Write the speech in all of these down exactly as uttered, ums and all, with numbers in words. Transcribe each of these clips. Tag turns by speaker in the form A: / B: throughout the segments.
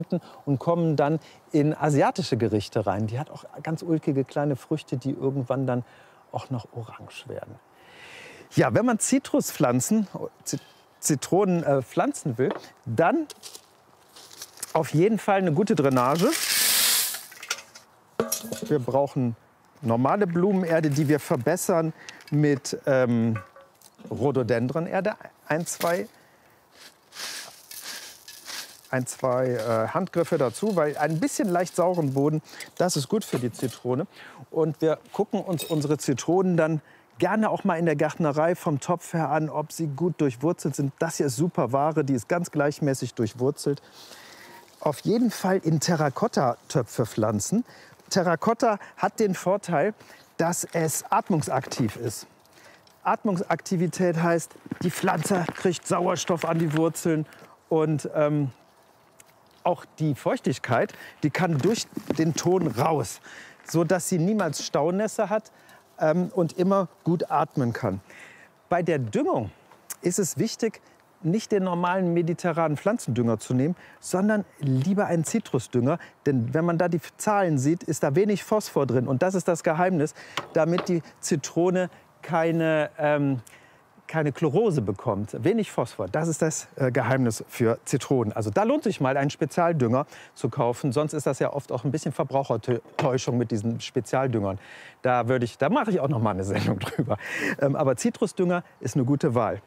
A: und kommen dann in asiatische Gerichte rein. Die hat auch ganz ulkige kleine Früchte, die irgendwann dann auch noch orange werden. Ja, wenn man Zitruspflanzen, Zitronen äh, pflanzen will, dann auf jeden Fall eine gute Drainage. Wir brauchen normale Blumenerde, die wir verbessern mit ähm, Rhododendronerde. Ein, zwei, ein, zwei äh, Handgriffe dazu, weil ein bisschen leicht sauren Boden, das ist gut für die Zitrone. Und wir gucken uns unsere Zitronen dann gerne auch mal in der Gärtnerei vom Topf her an, ob sie gut durchwurzelt sind. Das hier ist super Ware, die ist ganz gleichmäßig durchwurzelt. Auf jeden Fall in Terrakotta-Töpfe pflanzen. Terrakotta hat den Vorteil, dass es atmungsaktiv ist. Atmungsaktivität heißt, die Pflanze kriegt Sauerstoff an die Wurzeln und ähm, auch die Feuchtigkeit, die kann durch den Ton raus, sodass sie niemals Staunässe hat ähm, und immer gut atmen kann. Bei der Düngung ist es wichtig, nicht den normalen mediterranen Pflanzendünger zu nehmen, sondern lieber einen Zitrusdünger. Denn wenn man da die Zahlen sieht, ist da wenig Phosphor drin. Und das ist das Geheimnis, damit die Zitrone keine, ähm, keine Chlorose bekommt. Wenig Phosphor, das ist das äh, Geheimnis für Zitronen. Also da lohnt sich mal, einen Spezialdünger zu kaufen. Sonst ist das ja oft auch ein bisschen Verbrauchertäuschung mit diesen Spezialdüngern. Da, würde ich, da mache ich auch noch mal eine Sendung drüber. Ähm, aber Zitrusdünger ist eine gute Wahl.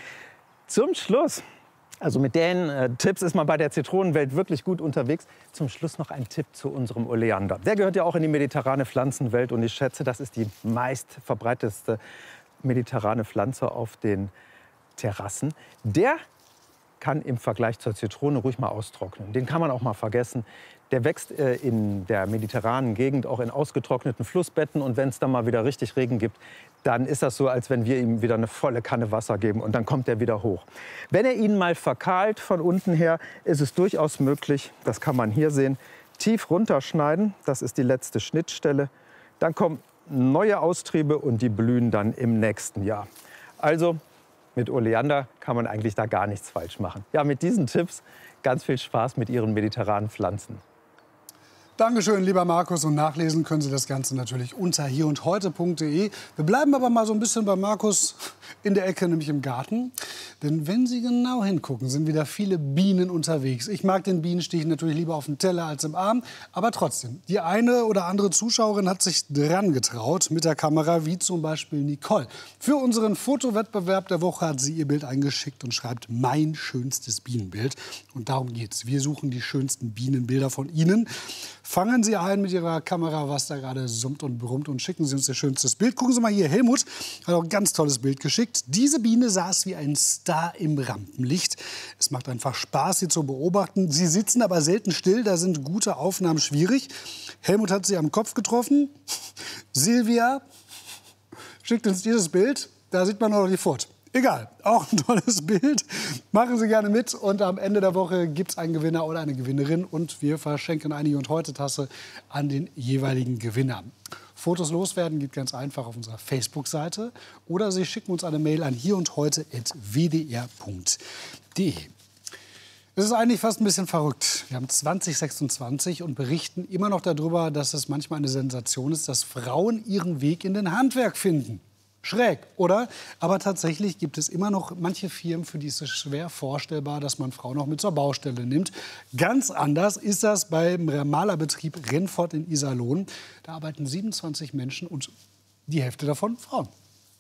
A: Zum Schluss, also mit den äh, Tipps ist man bei der Zitronenwelt wirklich gut unterwegs. Zum Schluss noch ein Tipp zu unserem Oleander. Der gehört ja auch in die mediterrane Pflanzenwelt und ich schätze, das ist die meist verbreitetste mediterrane Pflanze auf den Terrassen. Der kann im Vergleich zur Zitrone ruhig mal austrocknen. Den kann man auch mal vergessen. Der wächst äh, in der mediterranen Gegend auch in ausgetrockneten Flussbetten. Und wenn es dann mal wieder richtig Regen gibt, dann ist das so, als wenn wir ihm wieder eine volle Kanne Wasser geben. Und dann kommt er wieder hoch. Wenn er ihn mal verkahlt von unten her, ist es durchaus möglich, das kann man hier sehen, tief runterschneiden. Das ist die letzte Schnittstelle. Dann kommen neue Austriebe und die blühen dann im nächsten Jahr. Also mit Oleander kann man eigentlich da gar nichts falsch machen. Ja, mit diesen Tipps ganz viel Spaß mit Ihren mediterranen Pflanzen.
B: Dankeschön, lieber Markus. Und nachlesen können Sie das Ganze natürlich unter hier und heute punkt de. Wir bleiben aber mal so ein bisschen bei Markus in der Ecke, nämlich im Garten. Denn wenn Sie genau hingucken, sind wieder viele Bienen unterwegs. Ich mag den Bienenstich natürlich lieber auf dem Teller als im Arm. Aber trotzdem, die eine oder andere Zuschauerin hat sich dran getraut mit der Kamera, wie zum Beispiel Nicole. Für unseren Fotowettbewerb der Woche hat sie ihr Bild eingeschickt und schreibt: mein schönstes Bienenbild. Und darum geht's. Wir suchen die schönsten Bienenbilder von Ihnen. Fangen Sie ein mit Ihrer Kamera, was da gerade summt und brummt, und schicken Sie uns Ihr schönstes Bild. Gucken Sie mal hier, Helmut hat auch ein ganz tolles Bild geschickt. Diese Biene saß wie ein Star im Rampenlicht. Es macht einfach Spaß, sie zu beobachten. Sie sitzen aber selten still, da sind gute Aufnahmen schwierig. Helmut hat sie am Kopf getroffen. Silvia schickt uns dieses Bild. Da sieht man noch die Furt. Egal, auch ein tolles Bild. Machen Sie gerne mit. Und am Ende der Woche gibt es einen Gewinner oder eine Gewinnerin. Und wir verschenken eine Hier und Heute Tasse an den jeweiligen Gewinner. Fotos loswerden geht ganz einfach auf unserer Facebook-Seite. Oder Sie schicken uns eine Mail an hier und heute at w d r punkt de. Es ist eigentlich fast ein bisschen verrückt. Wir haben zwanzig sechsundzwanzig und berichten immer noch darüber, dass es manchmal eine Sensation ist, dass Frauen ihren Weg in den Handwerk finden. Schräg, oder? Aber tatsächlich gibt es immer noch manche Firmen, für die ist es schwer vorstellbar, dass man Frauen noch mit zur Baustelle nimmt. Ganz anders ist das beim Malerbetrieb Rennfort in Iserlohn. Da arbeiten siebenundzwanzig Menschen und die Hälfte davon Frauen.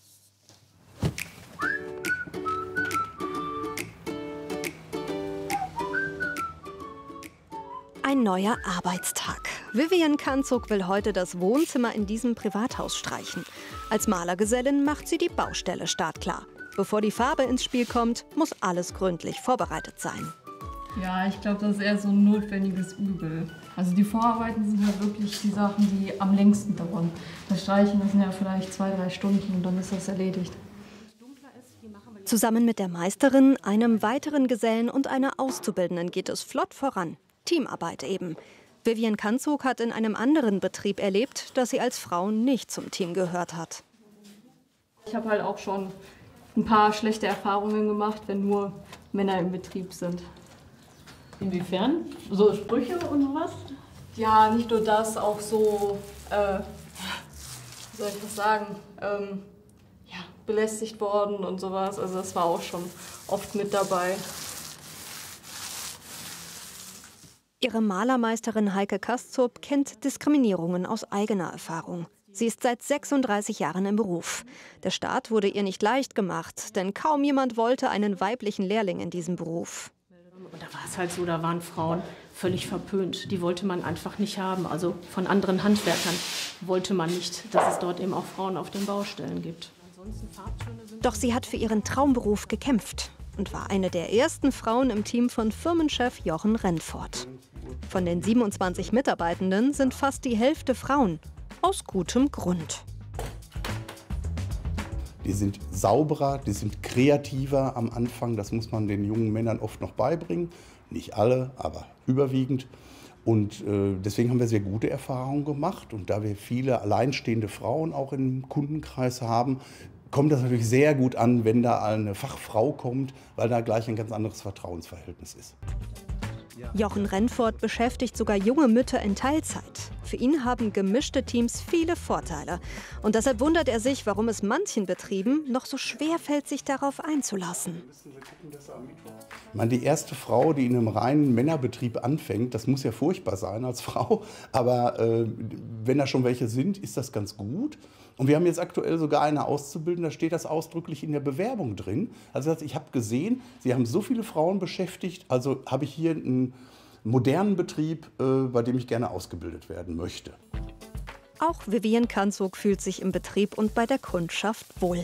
C: Ein neuer Arbeitstag. Vivian Kanzug will heute das Wohnzimmer in diesem Privathaus streichen. Als Malergesellin macht sie die Baustelle startklar. Bevor die Farbe ins Spiel kommt, muss alles gründlich vorbereitet sein.
D: Ja, ich glaube, das ist eher so ein notwendiges Übel. Also die Vorarbeiten sind ja wirklich die Sachen, die am längsten dauern. Das Streichen das sind ja vielleicht zwei, drei Stunden und dann ist das erledigt.
C: Zusammen mit der Meisterin, einem weiteren Gesellen und einer Auszubildenden geht es flott voran. Teamarbeit eben. Vivian Kanzug hat in einem anderen Betrieb erlebt, dass sie als Frau nicht zum Team gehört hat.
D: Ich habe halt auch schon ein paar schlechte Erfahrungen gemacht, wenn nur Männer im Betrieb sind.
E: Inwiefern? So Sprüche und sowas?
D: Ja, nicht nur das, auch so, äh, wie soll ich das sagen, ähm, ja, belästigt worden und sowas. Also das war auch schon oft mit dabei.
C: Ihre Malermeisterin Heike Kastrup kennt Diskriminierungen aus eigener Erfahrung. Sie ist seit sechsunddreißig Jahren im Beruf. Der Start wurde ihr nicht leicht gemacht, denn kaum jemand wollte einen weiblichen Lehrling in diesem Beruf.
E: Und da war es halt so, da waren Frauen völlig verpönt. Die wollte man einfach nicht haben. Also von anderen Handwerkern wollte man nicht, dass es dort eben auch Frauen auf den Baustellen gibt.
C: Doch sie hat für ihren Traumberuf gekämpft und war eine der ersten Frauen im Team von Firmenchef Jochen Rennfort. Von den siebenundzwanzig Mitarbeitenden sind fast die Hälfte Frauen. Aus gutem Grund.
F: Die sind sauberer, die sind kreativer am Anfang. Das muss man den jungen Männern oft noch beibringen. Nicht alle, aber überwiegend. Und äh, deswegen haben wir sehr gute Erfahrungen gemacht. Und da wir viele alleinstehende Frauen auch im Kundenkreis haben, kommt das natürlich sehr gut an, wenn da eine Fachfrau kommt, weil da gleich ein ganz anderes Vertrauensverhältnis ist.
C: Jochen Rennfort beschäftigt sogar junge Mütter in Teilzeit. Für ihn haben gemischte Teams viele Vorteile. Und deshalb wundert er sich, warum es manchen Betrieben noch so schwer fällt, sich darauf einzulassen.
F: Ich meine, die erste Frau, die in einem reinen Männerbetrieb anfängt, das muss ja furchtbar sein als Frau. Aber äh, wenn da schon welche sind, ist das ganz gut. Und wir haben jetzt aktuell sogar eine Auszubildende, da steht das ausdrücklich in der Bewerbung drin. Also ich habe gesehen, Sie haben so viele Frauen beschäftigt, also habe ich hier einen modernen Betrieb, äh, bei dem ich gerne ausgebildet werden möchte.
C: Auch Vivian Kanzog fühlt sich im Betrieb und bei der Kundschaft wohl.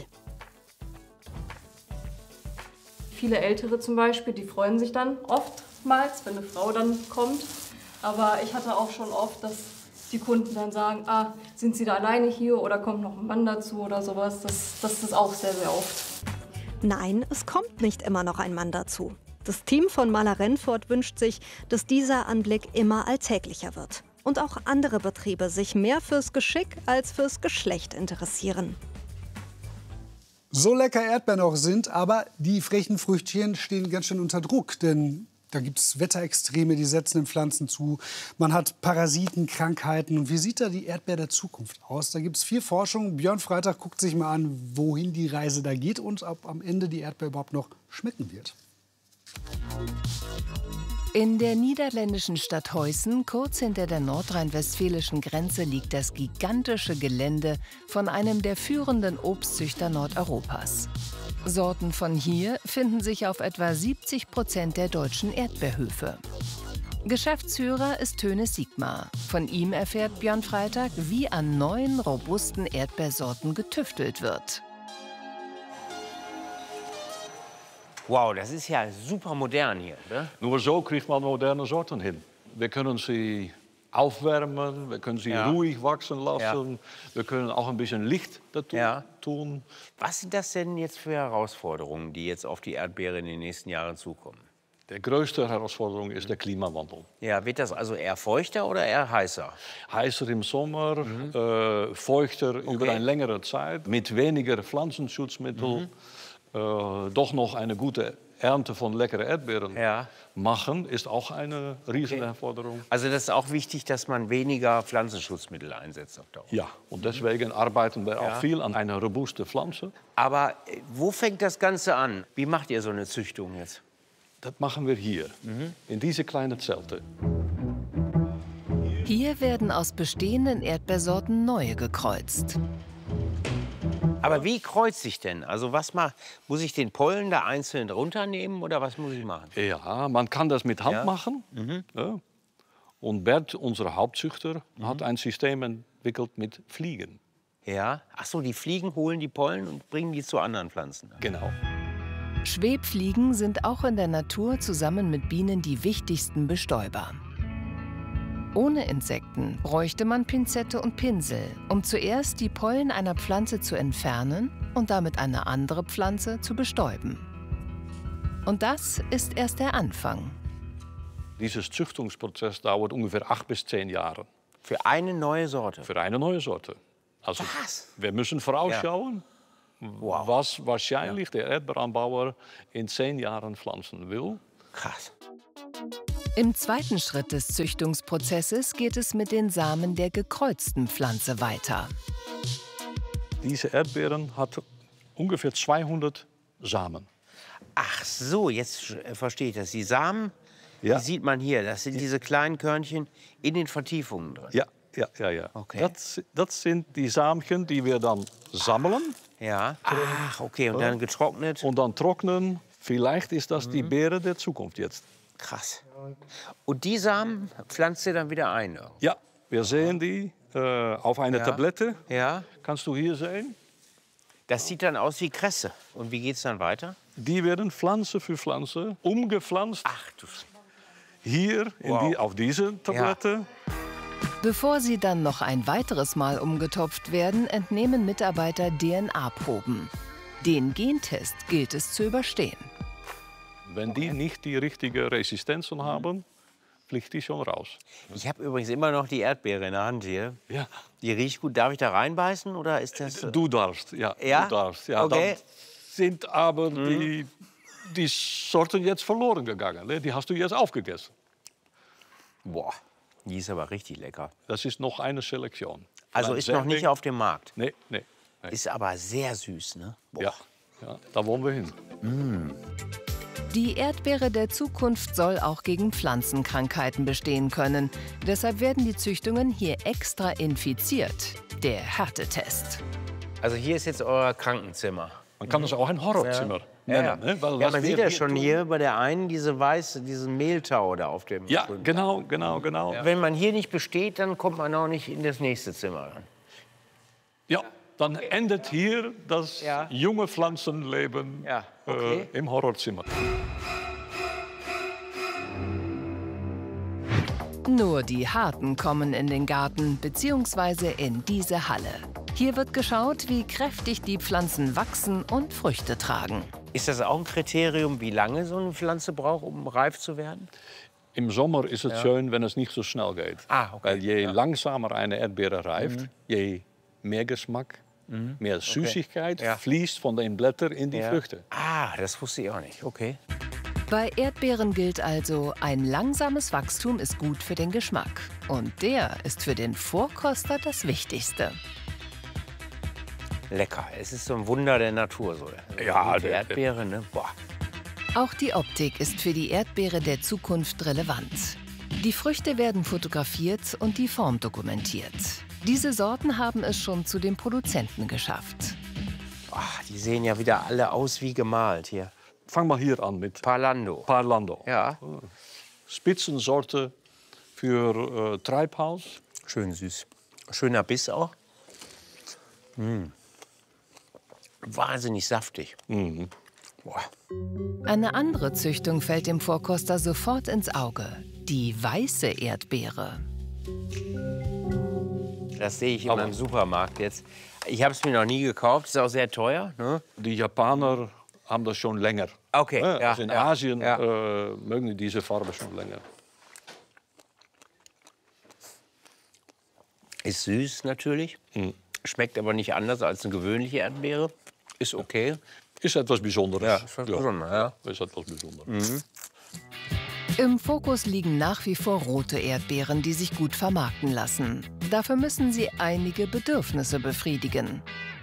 D: Viele Ältere zum Beispiel, die freuen sich dann oftmals, wenn eine Frau dann kommt. Aber ich hatte auch schon oft, dass die Kunden dann sagen, ah, sind Sie da alleine hier oder kommt noch ein Mann dazu oder sowas. Das, das ist auch sehr, sehr oft.
C: Nein, es kommt nicht immer noch ein Mann dazu. Das Team von Maler Rennfort wünscht sich, dass dieser Anblick immer alltäglicher wird. Und auch andere Betriebe sich mehr fürs Geschick als fürs Geschlecht interessieren.
B: So lecker Erdbeeren auch sind, aber die frechen Früchtchen stehen ganz schön unter Druck, denn da gibt es Wetterextreme, die setzen den Pflanzen zu. Man hat Parasiten, Krankheiten. Und wie sieht da die Erdbeer der Zukunft aus? Da gibt es viel Forschung. Björn Freitag guckt sich mal an, wohin die Reise da geht und ob am Ende die Erdbeer überhaupt noch schmecken wird.
G: In der niederländischen Stadt Heusen, kurz hinter der nordrhein-westfälischen Grenze, liegt das gigantische Gelände von einem der führenden Obstzüchter Nordeuropas. Sorten von hier finden sich auf etwa siebzig Prozent der deutschen Erdbeerhöfe. Geschäftsführer ist Tönes Sigmar. Von ihm erfährt Björn Freitag, wie an neuen, robusten Erdbeersorten getüftelt wird.
H: Wow, das ist ja super modern hier, ne?
I: Nur so kriegt man moderne Sorten hin. Wir können sie aufwärmen, wir können sie
H: Ja.
I: ruhig wachsen lassen.
H: Ja.
I: Wir können auch ein bisschen Licht dazu
H: Ja.
I: tun.
H: Was sind das denn jetzt für Herausforderungen, die jetzt auf die Erdbeere in den nächsten Jahren zukommen?
I: Die größte Herausforderung ist der Klimawandel.
H: Ja, wird das also eher feuchter oder eher heißer?
I: Heißer im Sommer, äh, feuchter über eine längere Zeit, mit weniger Pflanzenschutzmitteln. Äh, doch noch eine gute Ernte von leckeren Erdbeeren
H: Ja.
I: machen, ist auch eine Riesenherausforderung.
H: Also das ist auch wichtig, dass man weniger Pflanzenschutzmittel einsetzt auf Dauer.
I: Ja, und deswegen arbeiten wir
H: Ja.
I: auch viel an einer robusten Pflanze.
H: Aber äh, wo fängt das Ganze an? Wie macht ihr so eine Züchtung jetzt?
I: Das machen wir hier, in diese kleinen Zelte.
G: Hier werden aus bestehenden Erdbeersorten neue gekreuzt.
H: Aber wie kreuze ich denn? Also was macht, muss ich den Pollen da einzeln runternehmen oder was muss ich machen?
I: Ja, man kann das mit Hand
H: Ja.
I: machen. Ja. Und Bert, unser Hauptzüchter, hat ein System entwickelt mit Fliegen.
H: Ja. Ach so, die Fliegen holen die Pollen und bringen die zu anderen Pflanzen.
I: Genau.
G: Schwebfliegen sind auch in der Natur zusammen mit Bienen die wichtigsten Bestäuber. Ohne Insekten bräuchte man Pinzette und Pinsel, um zuerst die Pollen einer Pflanze zu entfernen und damit eine andere Pflanze zu bestäuben. Und das ist erst der Anfang.
I: Dieses Züchtungsprozess dauert ungefähr acht bis zehn Jahre.
H: Für eine neue Sorte?
I: Für eine neue Sorte. Also
H: Was?
I: wir müssen vorausschauen,
H: Wow.
I: was wahrscheinlich der Erdbeeranbauer in zehn Jahren pflanzen will.
H: Krass.
G: Im zweiten Schritt des Züchtungsprozesses geht es mit den Samen der gekreuzten Pflanze weiter.
I: Diese Erdbeeren hat ungefähr zweihundert Samen.
H: Ach so, jetzt äh, verstehe ich das. Die Samen,
I: Ja.
H: die sieht man hier. Das sind diese kleinen Körnchen in den Vertiefungen drin.
I: Ja, ja, ja. ja.
H: Okay.
I: Das, das sind die Samen, die wir dann sammeln
H: Ja. Ach, okay. Und dann getrocknet.
I: und dann trocknen. Vielleicht ist das
H: Mhm.
I: die Beere der Zukunft jetzt.
H: Krass. Und die Samen pflanzt ihr dann wieder ein? Oder?
I: Ja, wir sehen die äh, auf einer
H: Ja.
I: Tablette.
H: Ja.
I: Kannst du hier sehen?
H: Das sieht dann aus wie Kresse. Und wie geht es dann weiter?
I: Die werden Pflanze für Pflanze umgepflanzt.
H: Ach du Sch-
I: Hier in
H: Wow.
I: die, auf diese Tablette.
G: Bevor sie dann noch ein weiteres Mal umgetopft werden, entnehmen Mitarbeiter D N A-Proben. Den Gentest gilt es zu überstehen.
I: Wenn die nicht die richtige Resistenzen haben, fliegt die schon raus.
H: Ich habe übrigens immer noch die Erdbeere in der Hand hier.
I: Ja.
H: Die riecht gut. Darf ich da reinbeißen oder ist das? äh,
I: Du darfst, ja.
H: Ja?
I: Du darfst, ja.
H: Okay.
I: Dann sind aber die, die Sorten jetzt verloren gegangen. Ne? Die hast du jetzt aufgegessen.
H: Boah, die ist aber richtig lecker.
I: Das ist noch eine Selektion.
H: Also
I: Klein
H: ist noch nicht
I: Serving.
H: auf dem Markt.
I: Nee, nee. nee.
H: Ist aber sehr süß, ne? Boah.
I: Ja. ja, da wollen wir hin.
G: Die Erdbeere der Zukunft soll auch gegen Pflanzenkrankheiten bestehen können. Deshalb werden die Züchtungen hier extra infiziert. Der Härtetest.
H: Also hier ist jetzt euer Krankenzimmer.
I: Man kann es auch ein Horrorzimmer nennen.
H: Ja,
I: Ne? Weil
H: ja
I: was
H: man
I: wir
H: sieht ja
I: hier
H: schon
I: tun-
H: hier bei der einen diese weiße, diesen Mehltau da auf dem.
I: Ja,
H: Grund.
I: genau, genau, genau.
H: Wenn man hier nicht besteht, dann kommt man auch nicht in das nächste Zimmer.
I: Ja, dann endet hier das
H: Ja.
I: junge Pflanzenleben
H: Ja, okay.
I: äh, im Horrorzimmer.
G: Nur die Harten kommen in den Garten bzw. in diese Halle. Hier wird geschaut, wie kräftig die Pflanzen wachsen und Früchte tragen.
H: Ist das auch ein Kriterium, wie lange so eine Pflanze braucht, um reif zu werden?
I: Im Sommer ist es schön, wenn es nicht so schnell geht.
H: Ah, okay.
I: Weil je
H: Ja.
I: langsamer eine Erdbeere reift, je mehr Geschmack, mehr Süßigkeit
H: Ja.
I: fließt von den Blättern in die
H: Ja.
I: Früchte.
H: Ah, das wusste ich auch nicht. Okay.
G: Bei Erdbeeren gilt also, ein langsames Wachstum ist gut für den Geschmack. Und der ist für den Vorkoster das Wichtigste.
H: Lecker. Es ist so ein Wunder der Natur. So.
I: Ja,
H: die
I: der-
H: Erdbeere, ne? Boah.
G: Auch die Optik ist für die Erdbeere der Zukunft relevant. Die Früchte werden fotografiert und die Form dokumentiert. Diese Sorten haben es schon zu den Produzenten geschafft.
H: Ach, die sehen ja wieder alle aus wie gemalt hier.
I: Fang mal hier an mit
H: Parlando.
I: Parlando.
H: Ja,
I: Spitzensorte für äh, Treibhaus.
H: schön süß. Schöner Biss auch. Mm. Wahnsinnig saftig. Boah.
G: Eine andere Züchtung fällt dem Vorkoster sofort ins Auge. Die weiße Erdbeere.
H: Das sehe ich immer im Supermarkt jetzt. Ich habe es mir noch nie gekauft. Ist auch sehr teuer. Ne?
I: Die Japaner haben das schon länger.
H: Okay,
I: Äh,
H: ja,
I: also in
H: ja,
I: Asien
H: ja.
I: Äh, mögen die diese Farbe schon länger.
H: Ist süß natürlich. Schmeckt aber nicht anders als eine gewöhnliche Erdbeere. Ist okay.
I: Ist etwas Besonderes.
H: Ja, ist was Besonderes, ja.
I: Ist etwas Besonderes.
G: Im Fokus liegen nach wie vor rote Erdbeeren, die sich gut vermarkten lassen. Dafür müssen sie einige Bedürfnisse befriedigen.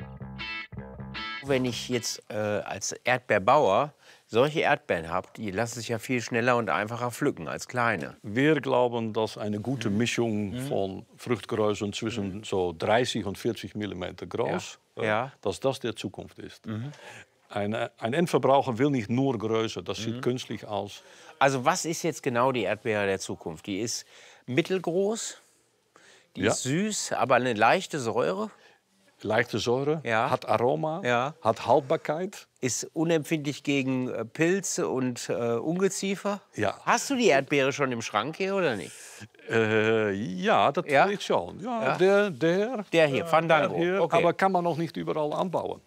H: Wenn ich jetzt äh, als Erdbeerbauer solche Erdbeeren habe, die lassen sich ja viel schneller und einfacher pflücken als kleine.
I: Wir glauben, dass eine gute Mischung von Fruchtgrößen zwischen so dreißig und vierzig Millimeter groß,
H: Ja.
I: äh,
H: Ja.
I: dass das der Zukunft ist. Ein, ein Endverbraucher will nicht nur Größe, das sieht künstlich aus.
H: Also was ist jetzt genau die Erdbeere der Zukunft? Die ist mittelgroß, die
I: Ja.
H: ist süß, aber eine leichte Säure,
I: Leichte Säure,
H: Ja.
I: hat Aroma,
H: Ja.
I: hat Haltbarkeit.
H: ist unempfindlich gegen äh, Pilze und äh, Ungeziefer.
I: Ja.
H: Hast du die Erdbeere schon im Schrank hier oder nicht?
I: Äh, ja, das
H: Ja?
I: will ich schon. Ja,
H: Ja.
I: Der, der,
H: Der hier, Fandango.
I: der hier,
H: Okay.
I: aber kann man noch nicht überall anbauen.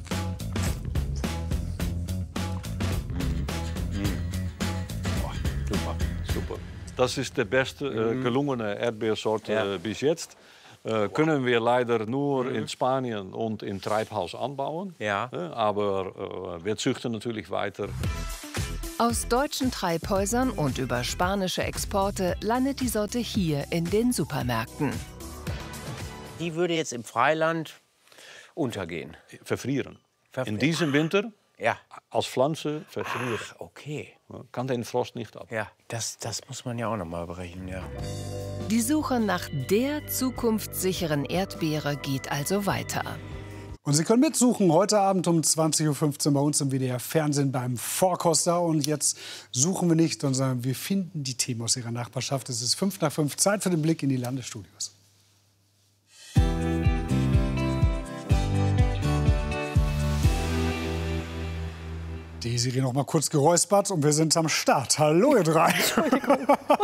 H: Super.
I: Super. Das ist die beste äh, gelungene Erdbeersorte
H: Ja.
I: äh, bis jetzt. Äh, können wir leider nur in Spanien und im Treibhaus anbauen.
H: Ja.
I: Äh, aber äh, wir züchten natürlich weiter.
G: Aus deutschen Treibhäusern und über spanische Exporte landet die Sorte hier in den Supermärkten.
H: Die würde jetzt im Freiland untergehen.
I: Verfrieren.
H: Verfrieren.
I: In diesem Winter
H: Ja.
I: als Pflanze verfrieren.
H: Ach, okay.
I: Kann den Frost nicht ab.
H: Ja, das, das muss man ja auch noch mal berechnen, ja.
G: Die Suche nach der zukunftssicheren Erdbeere geht also weiter.
B: Und Sie können mitsuchen heute Abend um zwanzig Uhr fünfzehn bei uns im W D R Fernsehen beim Vorkoster. Und jetzt suchen wir nicht, sondern wir finden die Themen aus Ihrer Nachbarschaft. Es ist fünf nach fünf, Zeit für den Blick in die Landesstudios. Die Siri noch mal kurz geräuspert und wir sind am Start. Hallo, ihr drei.
J: Entschuldigung.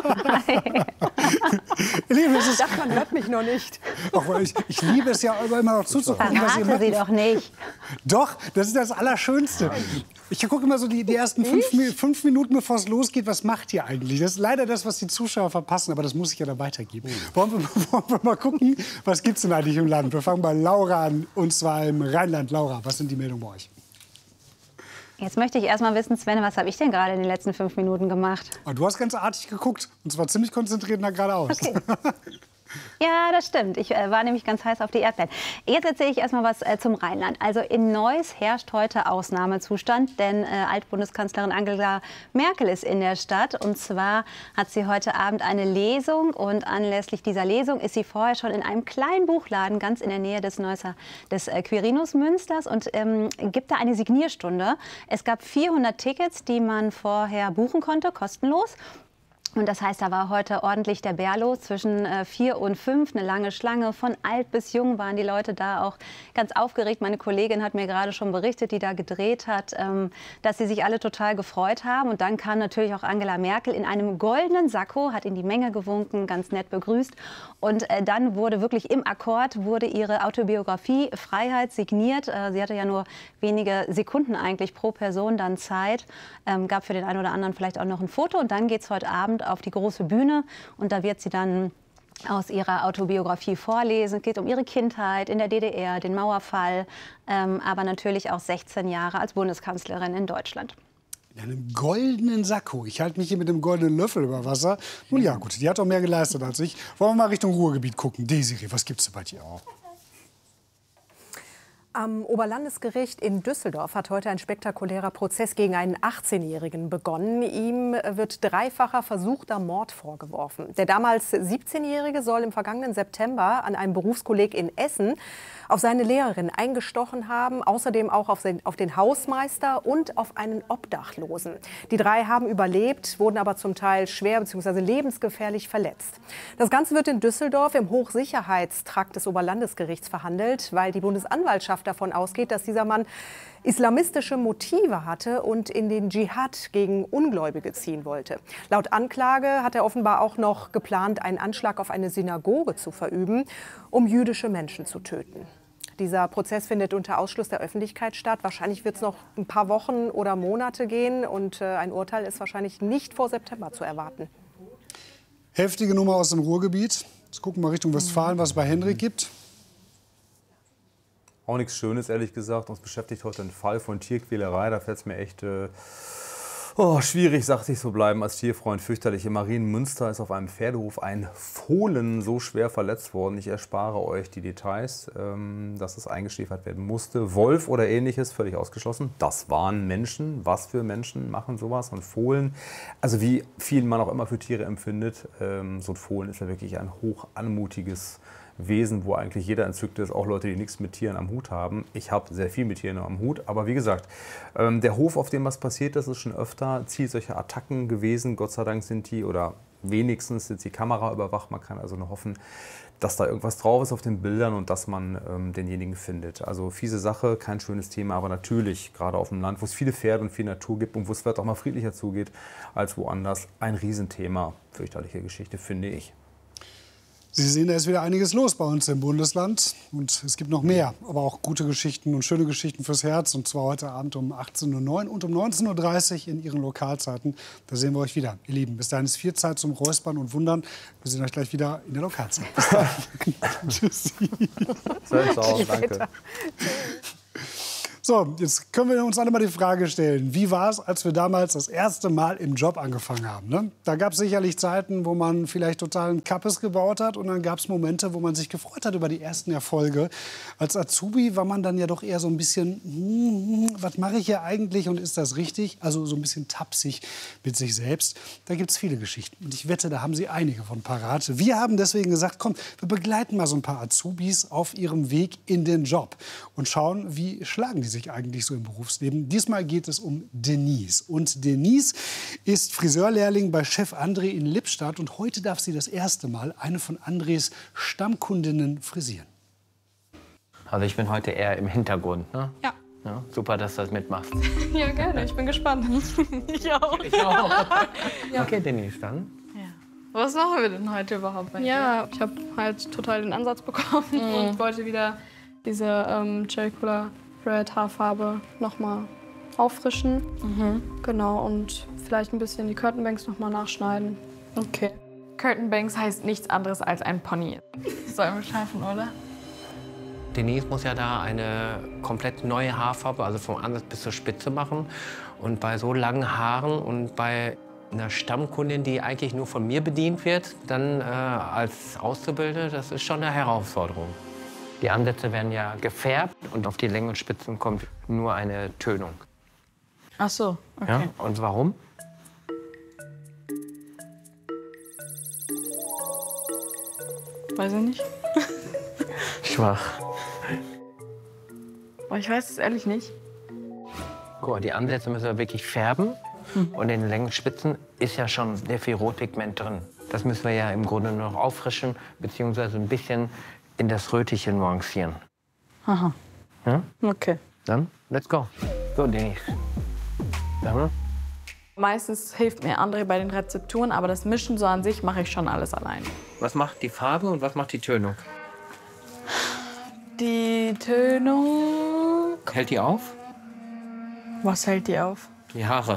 B: Ihr Lieben, es ist,
J: Ich dachte, man hört mich noch nicht.
B: auch, weil ich, ich liebe es ja immer noch zuzugucken, was ihr
K: Verrate
B: macht.
K: sie doch nicht.
B: Doch, das ist das Allerschönste. Ich gucke immer so die, die ersten fünf, Mi- fünf Minuten, bevor es losgeht. Was macht ihr eigentlich? Das ist leider das, was die Zuschauer verpassen, aber das muss ich ja dann weitergeben. Wollen wir, wollen wir mal gucken, was gibt es denn eigentlich im Land? Wir fangen bei Laura an, und zwar im Rheinland. Laura, was sind die Meldungen bei euch?
K: Jetzt möchte ich erst mal wissen, Sven, was habe ich denn gerade in den letzten fünf Minuten gemacht?
B: Ah, du hast ganz artig geguckt, und zwar ziemlich konzentriert nach geradeaus.
K: Okay. Ja, das stimmt. Ich äh, war nämlich ganz heiß auf die Erdbeeren. Jetzt erzähle ich erst mal was äh, zum Rheinland. Also in Neuss herrscht heute Ausnahmezustand, denn äh, Altbundeskanzlerin Angela Merkel ist in der Stadt. Und zwar hat sie heute Abend eine Lesung. Und anlässlich dieser Lesung ist sie vorher schon in einem kleinen Buchladen ganz in der Nähe des Neusser, des äh, Quirinus-Münsters und ähm, gibt da eine Signierstunde. Es gab vierhundert Tickets, die man vorher buchen konnte, kostenlos. Und das heißt, da war heute ordentlich der Bär los. Zwischen äh, vier und fünf, eine lange Schlange. Von alt bis jung waren die Leute da auch ganz aufgeregt. Meine Kollegin hat mir gerade schon berichtet, die da gedreht hat, ähm, dass sie sich alle total gefreut haben. Und dann kam natürlich auch Angela Merkel in einem goldenen Sakko, hat in die Menge gewunken, ganz nett begrüßt. Und äh, dann wurde wirklich im Akkord wurde ihre Autobiografie Freiheit signiert. Äh, sie hatte ja nur wenige Sekunden eigentlich pro Person dann Zeit. Ähm, gab für den einen oder anderen vielleicht auch noch ein Foto. Und dann geht es heute Abend auf die große Bühne und da wird sie dann aus ihrer Autobiografie vorlesen. Es geht um ihre Kindheit in der D D R, den Mauerfall, ähm, aber natürlich auch sechzehn Jahre als Bundeskanzlerin in Deutschland.
B: In einem goldenen Sakko. Ich halte mich hier mit dem goldenen Löffel über Wasser. Nun ja, gut, die hat doch mehr geleistet als ich. Wollen wir mal Richtung Ruhrgebiet gucken? Desiree, was gibt's denn bei dir?
J: Am Oberlandesgericht in Düsseldorf hat heute ein spektakulärer Prozess gegen einen achtzehnjährigen begonnen. Ihm wird dreifacher versuchter Mord vorgeworfen. Der damals siebzehnjährige soll im vergangenen September an einem Berufskolleg in Essen auf seine Lehrerin eingestochen haben, außerdem auch auf den, auf den Hausmeister und auf einen Obdachlosen. Die drei haben überlebt, wurden aber zum Teil schwer bzw. lebensgefährlich verletzt. Das Ganze wird in Düsseldorf im Hochsicherheitstrakt des Oberlandesgerichts verhandelt, weil die Bundesanwaltschaft davon ausgeht, dass dieser Mann islamistische Motive hatte und in den Dschihad gegen Ungläubige ziehen wollte. Laut Anklage hat er offenbar auch noch geplant, einen Anschlag auf eine Synagoge zu verüben, um jüdische Menschen zu töten. Dieser Prozess findet unter Ausschluss der Öffentlichkeit statt. Wahrscheinlich wird es noch ein paar Wochen oder Monate gehen und äh, ein Urteil ist wahrscheinlich nicht vor September zu erwarten.
B: Heftige Nummer aus dem Ruhrgebiet. Jetzt gucken wir Richtung Westfalen, was es bei Henrik gibt.
L: Auch nichts Schönes, ehrlich gesagt. Uns beschäftigt heute ein Fall von Tierquälerei. Da fällt es mir echt äh, oh, schwierig, sachlich so bleiben als Tierfreund. Fürchterlich. In Marienmünster ist auf einem Pferdehof ein Fohlen so schwer verletzt worden. Ich erspare euch die Details, ähm, dass es eingeschläfert werden musste. Wolf oder ähnliches, völlig ausgeschlossen. Das waren Menschen. Was für Menschen machen sowas? Und Fohlen, also wie viel man auch immer für Tiere empfindet, ähm, so ein Fohlen ist ja wirklich ein hoch anmutiges Wesen, wo eigentlich jeder entzückt ist, auch Leute, die nichts mit Tieren am Hut haben. Ich habe sehr viel mit Tieren am Hut, aber wie gesagt, ähm, der Hof, auf dem was passiert ist, ist schon öfter Ziel solcher Attacken gewesen. Gott sei Dank sind die, oder wenigstens sind die Kamera überwacht. Man kann also nur hoffen, dass da irgendwas drauf ist auf den Bildern und dass man ähm, denjenigen findet. Also fiese Sache, kein schönes Thema, aber natürlich, gerade auf dem Land, wo es viele Pferde und viel Natur gibt und wo es vielleicht auch mal friedlicher zugeht als woanders, ein Riesenthema. Fürchterliche Geschichte, finde ich.
B: Sie sehen, da ist wieder einiges los bei uns im Bundesland. Und es gibt noch mehr, aber auch gute Geschichten und schöne Geschichten fürs Herz. Und zwar heute Abend um achtzehn Uhr neun und um neunzehn Uhr dreißig in Ihren Lokalzeiten. Da sehen wir euch wieder, ihr Lieben. Bis dahin ist viel Zeit zum Räuspern und Wundern. Wir sehen euch gleich wieder in der Lokalzeit. Bis dann. Tschüssi.
L: Ciao, danke.
B: So, jetzt können wir uns alle mal die Frage stellen, wie war es, als wir damals das erste Mal im Job angefangen haben? Ne? Da gab es sicherlich Zeiten, wo man vielleicht totalen Kappes gebaut hat und dann gab es Momente, wo man sich gefreut hat über die ersten Erfolge. Als Azubi war man dann ja doch eher so ein bisschen, hm, was mache ich hier eigentlich und ist das richtig? Also so ein bisschen tapsig mit sich selbst. Da gibt es viele Geschichten und ich wette, da haben Sie einige von parat. Wir haben deswegen gesagt, komm, wir begleiten mal so ein paar Azubis auf ihrem Weg in den Job und schauen, wie schlagen die sich eigentlich so im Berufsleben. Diesmal geht es um Denise. Und Denise ist Friseurlehrling bei Chef André in Lippstadt. Und heute darf sie das erste Mal eine von Andres Stammkundinnen frisieren.
M: Also ich bin heute eher im Hintergrund, ne?
D: Ja.
M: Ja, super, dass du das mitmachst.
D: Ja, gerne. Ich bin gespannt. Ich auch.
M: Ich auch. Ja. Okay, Denise, dann.
N: Was machen wir denn heute überhaupt bei dir?
D: Ja, ich habe halt total den Ansatz bekommen
N: Mhm.
D: und wollte wieder diese ähm, Gel Cooler Red Haarfarbe noch mal auffrischen.
N: Mhm.
D: Genau, und vielleicht ein bisschen die Curtain-Banks noch mal nachschneiden.
N: Okay. Curtain Banks heißt nichts anderes als ein Pony. Sollen wir schaffen, oder?
M: Denise muss ja da eine komplett neue Haarfarbe, also vom Ansatz bis zur Spitze machen. Und bei so langen Haaren und bei einer Stammkundin, die eigentlich nur von mir bedient wird, dann äh, als Auszubildende, das ist schon eine Herausforderung. Die Ansätze werden ja gefärbt und auf die Längen und Spitzen kommt nur eine Tönung.
N: Ach so, okay.
M: Ja? Und warum?
N: Weiß ich nicht.
M: Schwach.
N: Aber ich weiß es ehrlich nicht.
M: Guck mal, die Ansätze müssen wir wirklich färben.
N: Hm.
M: Und in den Längen und Spitzen ist ja schon sehr viel Rotpigment drin. Das müssen wir ja im Grunde noch auffrischen, beziehungsweise ein bisschen in das Rötliche nuancieren.
N: Aha.
M: Ja?
N: Okay.
M: Dann, let's go. So, Denise. Dann.
N: Meistens hilft mir André bei den Rezepturen, aber das Mischen so an sich mache ich schon alles allein.
M: Was macht die Farbe und was macht die Tönung?
N: Die Tönung...
M: Hält die auf?
N: Was hält die auf?
M: Die Haare.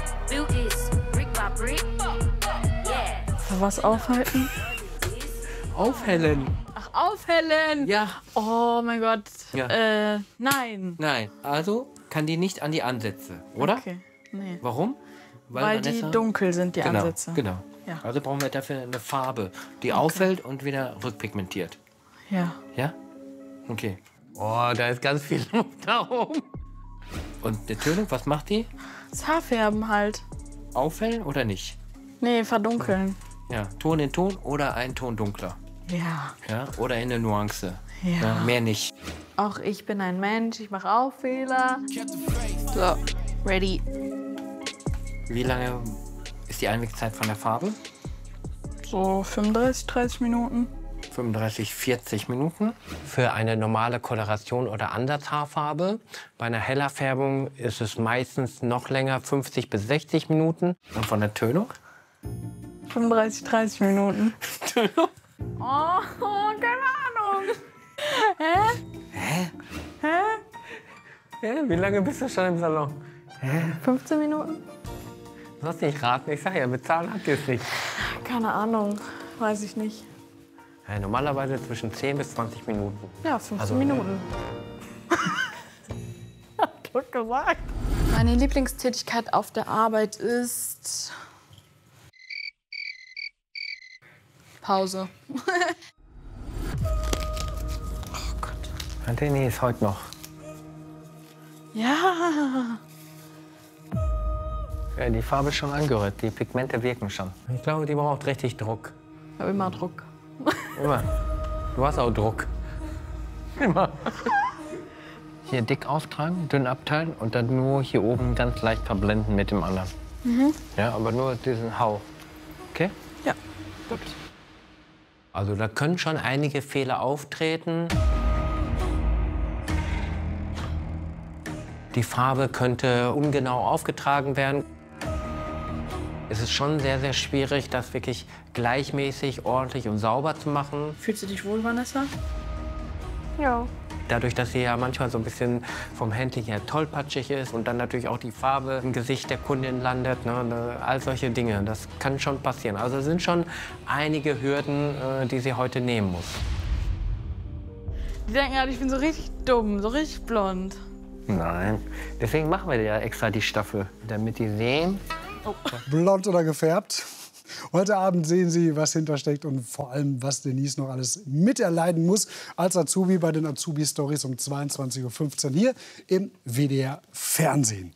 N: Für was aufhalten?
M: Aufhellen.
N: Ach, aufhellen!
M: Ja.
N: Oh mein Gott.
M: Ja.
N: Äh, nein.
M: Nein, also kann die nicht an die Ansätze, oder?
N: Okay. Nee.
M: Warum?
N: Weil, die dunkel sind, die
M: genau,
N: Ansätze.
M: Genau.
N: Ja.
M: Also brauchen wir dafür eine Farbe, die auffällt und wieder rückpigmentiert.
N: Ja.
M: Ja? Okay. Oh, da ist ganz viel Luft da oben. Und die Tönung, was macht die?
N: Das Haarfärben halt.
M: Auffällen oder nicht?
N: Nee, verdunkeln.
M: Ja, Ton in Ton oder ein Ton dunkler.
N: Ja.
M: Ja, oder in der Nuance.
N: Ja.
M: Mehr nicht.
N: Auch ich bin ein Mensch, ich mache auch Fehler. So, ready.
M: Wie lange ist die Einwegzeit von der Farbe?
N: So fünfunddreißig, dreißig Minuten.
M: fünfunddreißig, vierzig Minuten. Für eine normale Koloration oder Ansatzhaarfarbe. Bei einer heller Färbung ist es meistens noch länger, fünfzig bis sechzig Minuten. Und von der Tönung?
N: fünfunddreißig, dreißig Minuten.
M: Tönung?
N: Oh, oh, keine Ahnung. Hä?
M: Hä?
N: Hä?
M: Ja, wie lange bist du schon im Salon? Hä?
N: fünfzehn Minuten?
M: Du sollst nicht raten. Ich sag ja, bezahlen habt ihr es nicht.
N: Keine Ahnung, weiß ich nicht.
M: Ja, normalerweise zwischen zehn bis zwanzig Minuten.
N: Ja, fünfzehn
M: Also,
N: Minuten. Hat doch gesagt. Meine Lieblingstätigkeit auf der Arbeit ist... Pause. Oh Gott.
M: Nee, ist heute noch.
N: Ja.
M: Ja, die Farbe ist schon angerührt. Die Pigmente wirken schon. Ich glaube, die braucht richtig Druck.
N: Ich habe immer Druck.
M: Immer. Du hast auch Druck. Immer. Hier dick auftragen, dünn abteilen und dann nur hier oben ganz leicht verblenden mit dem anderen.
N: Mhm.
M: Ja, aber nur diesen Hauch. Okay?
N: Ja.
M: Gut. Also da können schon einige Fehler auftreten. Die Farbe könnte ungenau aufgetragen werden. Es ist schon sehr, sehr schwierig, das wirklich gleichmäßig, ordentlich und sauber zu machen.
N: Fühlst du dich wohl, Vanessa?
D: Ja.
M: Dadurch, dass sie ja manchmal so ein bisschen vom Handling her tollpatschig ist und dann natürlich auch die Farbe im Gesicht der Kundin landet, ne, all solche Dinge, das kann schon passieren. Also es sind schon einige Hürden, äh, die sie heute nehmen muss.
N: Die denken halt, ich bin so richtig dumm, so richtig blond.
M: Nein, deswegen machen wir ja extra die Staffel, damit die sehen.
B: Oh. Blond oder gefärbt? Heute Abend sehen Sie, was hintersteckt und vor allem, was Denise noch alles miterleiden muss als Azubi bei den Azubi-Stories um zweiundzwanzig Uhr fünfzehn hier im W D R Fernsehen.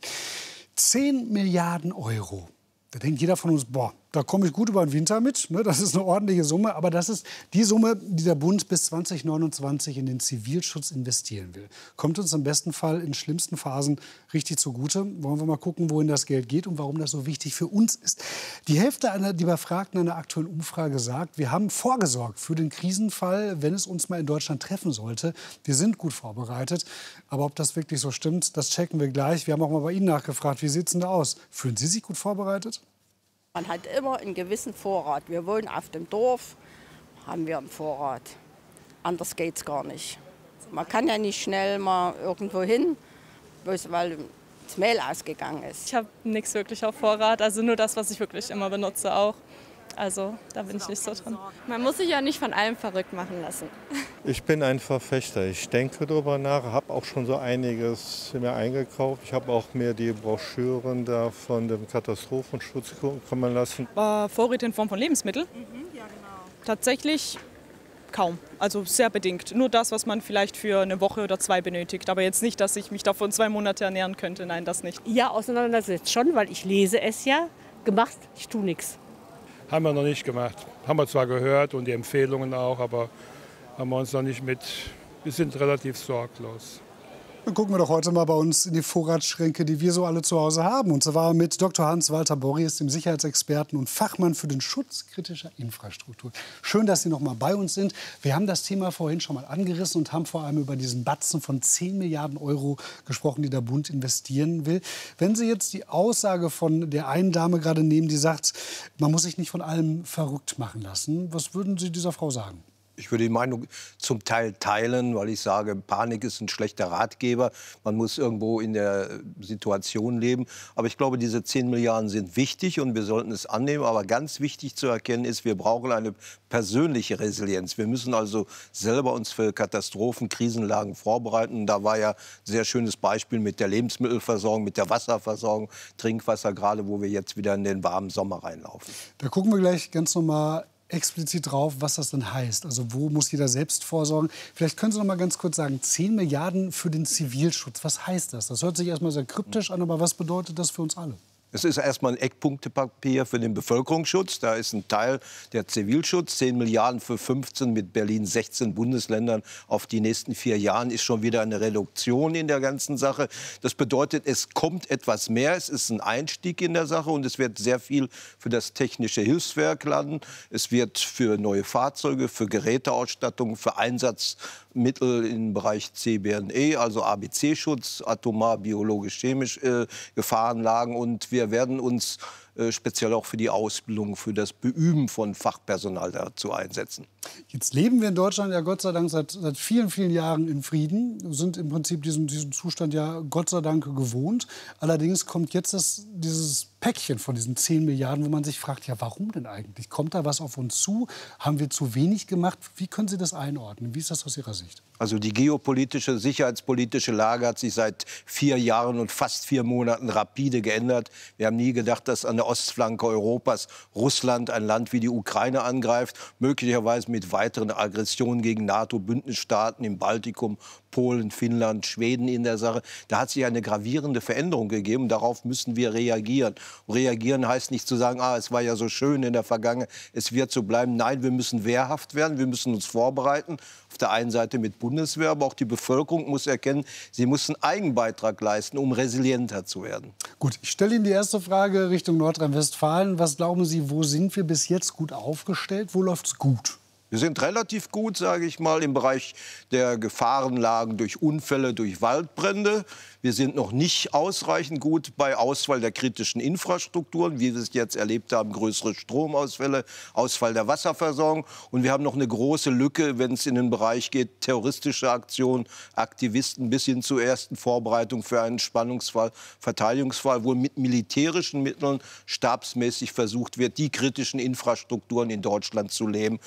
B: zehn Milliarden Euro. Da denkt jeder von uns, boah, da komme ich gut über den Winter mit. Ne? Das ist eine ordentliche Summe. Aber das ist die Summe, die der Bund bis zwanzig neunundzwanzig in den Zivilschutz investieren will. Kommt uns im besten Fall in schlimmsten Phasen richtig zugute. Wollen wir mal gucken, wohin das Geld geht und warum das so wichtig für uns ist. Die Hälfte einer, die Befragten einer aktuellen Umfrage sagt, wir haben vorgesorgt für den Krisenfall, wenn es uns mal in Deutschland treffen sollte. Wir sind gut vorbereitet. Aber ob das wirklich so stimmt, das checken wir gleich. Wir haben auch mal bei Ihnen nachgefragt. Wie sieht es denn da aus? Fühlen Sie sich gut vorbereitet?
O: Man hat immer einen gewissen Vorrat. Wir wohnen auf dem Dorf, haben wir einen Vorrat. Anders geht es gar nicht. Man kann ja nicht schnell mal irgendwo hin, bloß weil das Mehl ausgegangen ist.
P: Ich habe nichts wirklich auf Vorrat, also nur das, was ich wirklich immer benutze auch. Also da bin ich nicht so drin.
Q: Man muss sich ja nicht von allem verrückt machen lassen.
R: Ich bin ein Verfechter. Ich denke darüber nach, habe auch schon so einiges mir eingekauft. Ich habe auch mir die Broschüren da von dem Katastrophenschutz kommen lassen.
P: Äh, Vorräte in Form von Lebensmitteln? Mhm, ja, genau. Tatsächlich kaum, also sehr bedingt. Nur das, was man vielleicht für eine Woche oder zwei benötigt. Aber jetzt nicht, dass ich mich davon zwei Monate ernähren könnte. Nein, das nicht.
S: Ja, auseinandersetzt schon, weil ich lese es ja. Gemacht, ich tue nichts.
T: Haben wir noch nicht gemacht. Haben wir zwar gehört und die Empfehlungen auch, aber haben wir uns noch nicht mit. Wir sind relativ sorglos.
B: Dann gucken wir doch heute mal bei uns in die Vorratsschränke, die wir so alle zu Hause haben. Und zwar mit Doktor Hans-Walter Borries, dem Sicherheitsexperten und Fachmann für den Schutz kritischer Infrastruktur. Schön, dass Sie noch mal bei uns sind. Wir haben das Thema vorhin schon mal angerissen und haben vor allem über diesen Batzen von zehn Milliarden Euro gesprochen, die der Bund investieren will. Wenn Sie jetzt die Aussage von der einen Dame gerade nehmen, die sagt, man muss sich nicht von allem verrückt machen lassen, was würden Sie dieser Frau sagen?
U: Ich würde die Meinung zum Teil teilen, weil ich sage, Panik ist ein schlechter Ratgeber. Man muss irgendwo in der Situation leben. Aber ich glaube, diese zehn Milliarden sind wichtig und wir sollten es annehmen. Aber ganz wichtig zu erkennen ist, wir brauchen eine persönliche Resilienz. Wir müssen also selber uns für Katastrophen, Krisenlagen vorbereiten. Da war ja ein sehr schönes Beispiel mit der Lebensmittelversorgung, mit der Wasserversorgung, Trinkwasser, gerade wo wir jetzt wieder in den warmen Sommer reinlaufen.
B: Da gucken wir gleich ganz normal explizit drauf, was das denn heißt. Also wo muss jeder selbst vorsorgen? Vielleicht können Sie noch mal ganz kurz sagen, zehn Milliarden für den Zivilschutz. Was heißt das? Das hört sich erstmal sehr kryptisch an, aber was bedeutet das für uns alle?
U: Es ist erstmal ein Eckpunktepapier für den Bevölkerungsschutz. Da ist ein Teil der Zivilschutz. zehn Milliarden für fünfzehn, mit Berlin sechzehn Bundesländern auf die nächsten vier Jahren ist schon wieder eine Reduktion in der ganzen Sache. Das bedeutet, es kommt etwas mehr. Es ist ein Einstieg in der Sache und es wird sehr viel für das technische Hilfswerk landen. Es wird für neue Fahrzeuge, für Geräteausstattung, für Einsatzmittel im Bereich C B N E, also A B C-Schutz, atomar, biologisch, chemisch, äh, Gefahrenlagen. Und wir werden uns äh, speziell auch für die Ausbildung, für das Beüben von Fachpersonal dazu einsetzen.
B: Jetzt leben wir in Deutschland ja Gott sei Dank seit, seit vielen, vielen Jahren in Frieden, sind im Prinzip diesen, diesen Zustand ja Gott sei Dank gewohnt. Allerdings kommt jetzt das, dieses Päckchen von diesen zehn Milliarden, wo man sich fragt, ja warum denn eigentlich? Kommt da was auf uns zu? Haben wir zu wenig gemacht? Wie können Sie das einordnen? Wie ist das aus Ihrer Sicht?
U: Also die geopolitische, sicherheitspolitische Lage hat sich seit vier Jahren und fast vier Monaten rapide geändert. Wir haben nie gedacht, dass an der Ostflanke Europas Russland ein Land wie die Ukraine angreift, möglicherweise mit weiteren Aggressionen gegen NATO-Bündnisstaaten im Baltikum, Polen, Finnland, Schweden in der Sache. Da hat sich eine gravierende Veränderung gegeben. Darauf müssen wir reagieren. Und reagieren heißt nicht zu sagen, ah, es war ja so schön in der Vergangenheit, es wird so bleiben. Nein, wir müssen wehrhaft werden, wir müssen uns vorbereiten. Auf der einen Seite mit Bundeswehr, aber auch die Bevölkerung muss erkennen, sie muss einen Eigenbeitrag leisten, um resilienter zu werden.
B: Gut, ich stelle Ihnen die erste Frage Richtung Nordrhein-Westfalen. Was glauben Sie, wo sind wir bis jetzt gut aufgestellt? Wo läuft es gut?
U: Wir sind relativ gut, sage ich mal, im Bereich der Gefahrenlagen durch Unfälle, durch Waldbrände. Wir sind noch nicht ausreichend gut bei Ausfall der kritischen Infrastrukturen, wie wir es jetzt erlebt haben, größere Stromausfälle, Ausfall der Wasserversorgung. Und wir haben noch eine große Lücke, wenn es in den Bereich geht, terroristische Aktionen, Aktivisten bis hin zur ersten Vorbereitung für einen Spannungsfall, Verteidigungsfall, wo mit militärischen Mitteln stabsmäßig versucht wird, die kritischen Infrastrukturen in Deutschland zu lähmen oder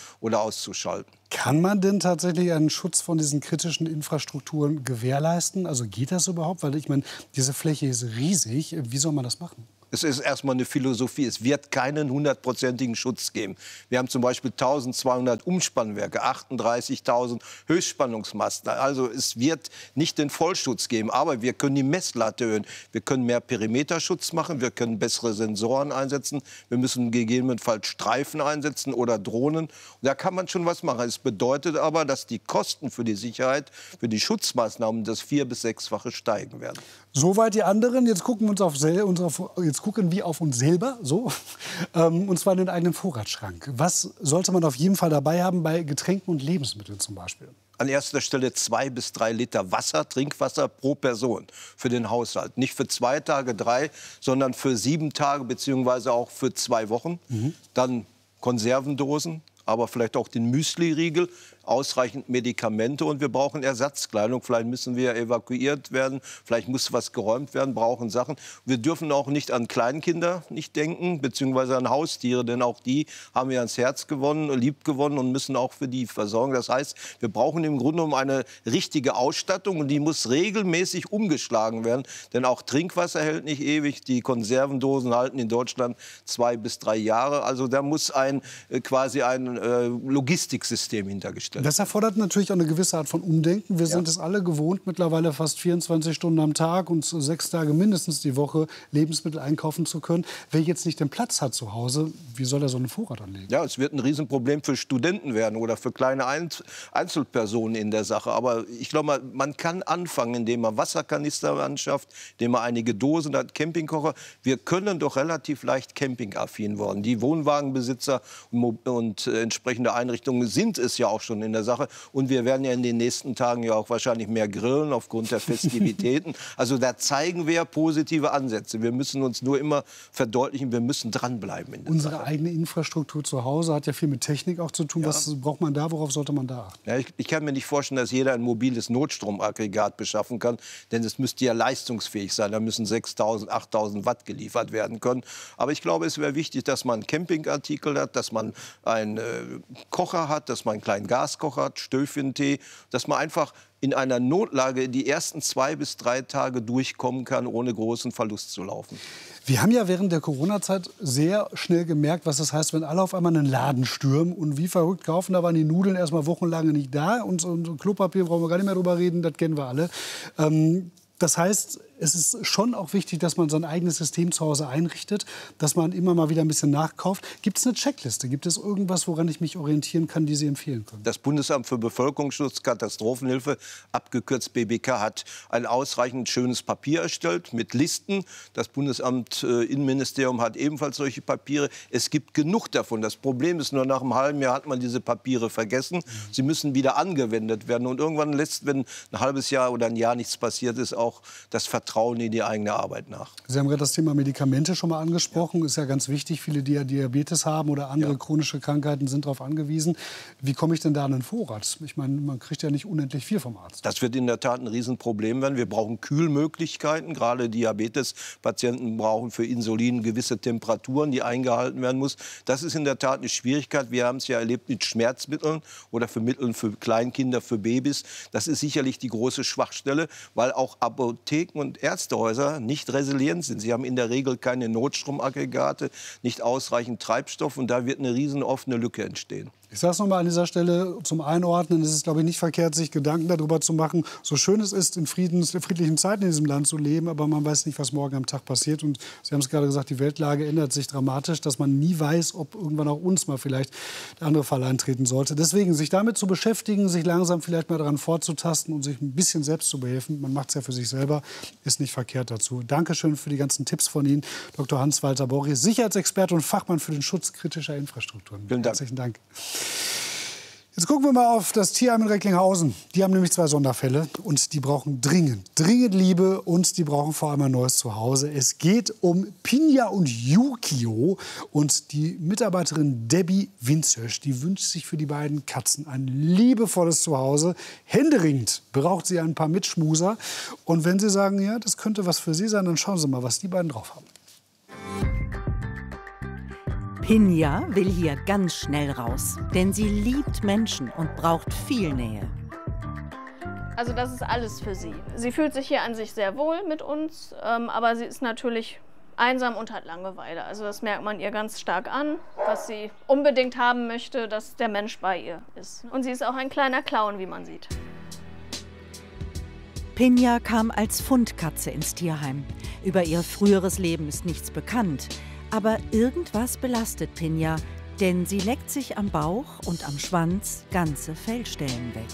U: auszuschalten.
B: Kann man denn tatsächlich einen Schutz von diesen kritischen Infrastrukturen gewährleisten? Also geht das überhaupt? Weil ich meine, diese Fläche ist riesig. Wie soll man das machen?
U: Es ist erstmal eine Philosophie. Es wird keinen hundertprozentigen Schutz geben. Wir haben zum Beispiel eintausendzweihundert Umspannwerke, achtunddreißigtausend Höchstspannungsmasten. Also es wird nicht den Vollschutz geben. Aber wir können die Messlatte erhöhen. Wir können mehr Perimeterschutz machen. Wir können bessere Sensoren einsetzen. Wir müssen gegebenenfalls Streifen einsetzen oder Drohnen. Und da kann man schon was machen. Es bedeutet aber, dass die Kosten für die Sicherheit, für die Schutzmaßnahmen das vier- bis sechsfache steigen werden.
B: Soweit die anderen. Jetzt gucken wir uns auf, uns auf, jetzt gucken wir auf uns selber, so, ähm, und zwar in den eigenen Vorratsschrank. Was sollte man auf jeden Fall dabei haben bei Getränken und Lebensmitteln zum Beispiel?
U: An erster Stelle zwei bis drei Liter Wasser, Trinkwasser pro Person für den Haushalt. Nicht für zwei Tage, drei, sondern für sieben Tage beziehungsweise auch für zwei Wochen. Mhm. Dann Konservendosen, aber vielleicht auch den Müsli-Riegel, ausreichend Medikamente und wir brauchen Ersatzkleidung. Vielleicht müssen wir evakuiert werden, vielleicht muss was geräumt werden, brauchen Sachen. Wir dürfen auch nicht an Kleinkinder nicht denken, beziehungsweise an Haustiere, denn auch die haben wir ans Herz gewonnen, lieb gewonnen und müssen auch für die versorgen. Das heißt, wir brauchen im Grunde genommen eine richtige Ausstattung und die muss regelmäßig umgeschlagen werden, denn auch Trinkwasser hält nicht ewig. Die Konservendosen halten in Deutschland zwei bis drei Jahre. Also da muss ein äh, quasi ein äh, Logistiksystem hintergestellt.
B: Das erfordert natürlich auch eine gewisse Art von Umdenken. Wir ja. sind es alle gewohnt, mittlerweile fast vierundzwanzig Stunden am Tag und sechs Tage mindestens die Woche Lebensmittel einkaufen zu können. Wer jetzt nicht den Platz hat zu Hause, wie soll er so einen Vorrat anlegen?
U: Ja, es wird ein Riesenproblem für Studenten werden oder für kleine Einzelpersonen in der Sache. Aber ich glaube, man kann anfangen, indem man Wasserkanister anschafft, indem man einige Dosen hat, Campingkocher. Wir können doch relativ leicht campingaffin werden. Die Wohnwagenbesitzer und, und äh, entsprechende Einrichtungen sind es ja auch schon in der Sache. Und wir werden ja in den nächsten Tagen ja auch wahrscheinlich mehr grillen aufgrund der Festivitäten. Also da zeigen wir positive Ansätze. Wir müssen uns nur immer verdeutlichen, wir müssen dranbleiben. In der
B: Unsere
U: Sache.
B: eigene Infrastruktur zu Hause hat ja viel mit Technik auch zu tun. Ja. Was braucht man da? Worauf sollte man da achten?
U: Ja, ich, ich kann mir nicht vorstellen, dass jeder ein mobiles Notstromaggregat beschaffen kann. Denn es müsste ja leistungsfähig sein. Da müssen sechstausend, achttausend Watt geliefert werden können. Aber ich glaube, es wäre wichtig, dass man Campingartikel hat, dass man einen äh, Kocher hat, dass man einen kleinen Gaskocher hat, Stöfchentee, dass man einfach in einer Notlage die ersten zwei bis drei Tage durchkommen kann, ohne großen Verlust zu laufen.
B: Wir haben ja während der Corona-Zeit sehr schnell gemerkt, was das heißt, wenn alle auf einmal einen Laden stürmen und wie verrückt kaufen. Da waren die Nudeln erst mal wochenlang nicht da und, und Klopapier brauchen wir gar nicht mehr drüber reden, das kennen wir alle. Ähm, Das heißt, es ist schon auch wichtig, dass man sein eigenes System zu Hause einrichtet, dass man immer mal wieder ein bisschen nachkauft. Gibt es eine Checkliste? Gibt es irgendwas, woran ich mich orientieren kann, die Sie empfehlen können?
U: Das Bundesamt für Bevölkerungsschutz, Katastrophenhilfe, abgekürzt B B K, hat ein ausreichend schönes Papier erstellt mit Listen. Das Bundesamt äh, Innenministerium hat ebenfalls solche Papiere. Es gibt genug davon. Das Problem ist nur, nach einem halben Jahr hat man diese Papiere vergessen. Mhm. Sie müssen wieder angewendet werden. Und irgendwann lässt, wenn ein halbes Jahr oder ein Jahr nichts passiert ist, auch das Vertrauen in die eigene Arbeit nach.
B: Sie haben gerade das Thema Medikamente schon mal angesprochen. Ja. Ist ja ganz wichtig. Viele, die ja Diabetes haben oder andere ja. chronische Krankheiten, sind darauf angewiesen. Wie komme ich denn da an einen Vorrat? Ich meine, man kriegt ja nicht unendlich viel vom Arzt.
U: Das wird in der Tat ein Riesenproblem werden. Wir brauchen Kühlmöglichkeiten. Gerade Diabetespatienten brauchen für Insulin gewisse Temperaturen, die eingehalten werden muss. Das ist in der Tat eine Schwierigkeit. Wir haben es ja erlebt mit Schmerzmitteln oder für Mitteln für Kleinkinder, für Babys. Das ist sicherlich die große Schwachstelle, weil auch Apotheken und Ärztehäuser nicht resilient sind. Sie haben in der Regel keine Notstromaggregate, nicht ausreichend Treibstoff und da wird eine riesen offene Lücke entstehen.
B: Ich sage es noch mal an dieser Stelle zum Einordnen. Es ist, glaube ich, nicht verkehrt, sich Gedanken darüber zu machen, so schön es ist, in Friedens, friedlichen Zeiten in diesem Land zu leben, aber man weiß nicht, was morgen am Tag passiert. Und Sie haben es gerade gesagt, die Weltlage ändert sich dramatisch, dass man nie weiß, ob irgendwann auch uns mal vielleicht der andere Fall eintreten sollte. Deswegen, sich damit zu beschäftigen, sich langsam vielleicht mal daran vorzutasten und sich ein bisschen selbst zu behelfen, man macht es ja für sich selber, ist nicht verkehrt dazu. Dankeschön für die ganzen Tipps von Ihnen, Doktor Hans-Walter Borries, Sicherheitsexperte und Fachmann für den Schutz kritischer Infrastrukturen.
U: Vielen Dank.
B: Herzlichen Dank. Jetzt gucken wir mal auf das Tierheim in Recklinghausen. Die haben nämlich zwei Sonderfälle und die brauchen dringend, dringend Liebe und die brauchen vor allem ein neues Zuhause. Es geht um Pinja und Yukio und die Mitarbeiterin Debbie Winzösch, die wünscht sich für die beiden Katzen ein liebevolles Zuhause. Händeringend braucht sie ein paar Mitschmuser und wenn Sie sagen, ja, das könnte was für Sie sein, dann schauen Sie mal, was die beiden drauf haben.
A: Pinja will hier ganz schnell raus, denn sie liebt Menschen und braucht viel Nähe.
V: Also das ist alles für sie. Sie fühlt sich hier an sich sehr wohl mit uns, ähm, aber sie ist natürlich einsam und hat Langeweile. Also das merkt man ihr ganz stark an, was sie unbedingt haben möchte, dass der Mensch bei ihr ist. Und sie ist auch ein kleiner Clown, wie man sieht.
A: Pinja kam als Fundkatze ins Tierheim. Über ihr früheres Leben ist nichts bekannt. Aber irgendwas belastet Pinja, denn sie leckt sich am Bauch und am Schwanz ganze Fellstellen weg.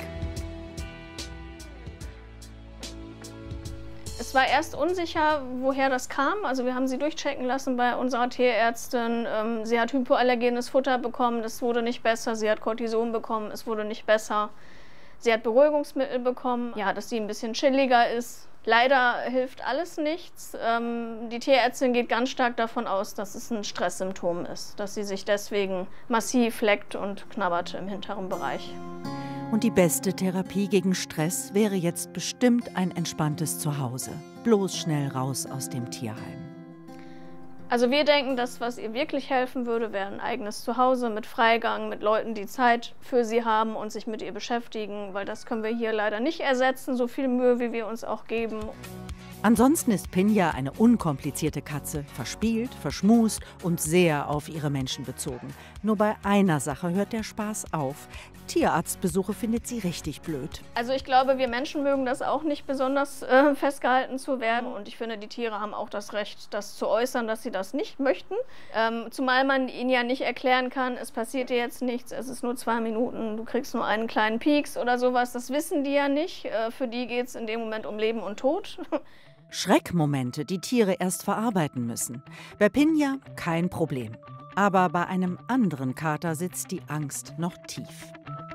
V: Es war erst unsicher, woher das kam. Also wir haben sie durchchecken lassen bei unserer Tierärztin. Ähm, sie hat hypoallergenes Futter bekommen, das wurde nicht besser. Sie hat Cortison bekommen, es wurde nicht besser. Sie hat Beruhigungsmittel bekommen, ja, dass sie ein bisschen chilliger ist. Leider hilft alles nichts. Ähm, die Tierärztin geht ganz stark davon aus, dass es ein Stresssymptom ist, dass sie sich deswegen massiv leckt und knabbert im hinteren Bereich.
A: Und die beste Therapie gegen Stress wäre jetzt bestimmt ein entspanntes Zuhause. Bloß schnell raus aus dem Tierheim.
V: Also wir denken, dass was ihr wirklich helfen würde, wäre ein eigenes Zuhause mit Freigang, mit Leuten, die Zeit für sie haben und sich mit ihr beschäftigen, weil das können wir hier leider nicht ersetzen, so viel Mühe, wie wir uns auch geben.
A: Ansonsten ist Pinja eine unkomplizierte Katze, verspielt, verschmust und sehr auf ihre Menschen bezogen. Nur bei einer Sache hört der Spaß auf. Tierarztbesuche findet sie richtig blöd.
V: Also ich glaube, wir Menschen mögen das auch nicht besonders äh, festgehalten zu werden. Und ich finde, die Tiere haben auch das Recht, das zu äußern, dass sie das nicht möchten. Ähm, zumal man ihnen ja nicht erklären kann, es passiert dir jetzt nichts, es ist nur zwei Minuten, du kriegst nur einen kleinen Pieks oder sowas. Das wissen die ja nicht. Äh, für die geht es in dem Moment um Leben und Tod.
A: Schreckmomente, die Tiere erst verarbeiten müssen. Bei Pinja kein Problem. Aber bei einem anderen Kater sitzt die Angst noch tief.